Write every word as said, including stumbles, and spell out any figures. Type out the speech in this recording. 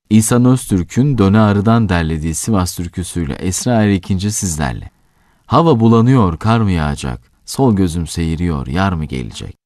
İhsan Öztürk'ün Döne Arı'dan derlediği Sivas türküsüyle Esra Erkinci sizlerle. Hava bulanıyor, kar mı yağacak? Sol gözüm seyiriyor, yar mı gelecek?